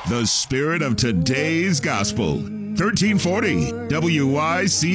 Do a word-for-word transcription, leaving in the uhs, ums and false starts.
The spirit of today's gospel. thirteen forty W Y C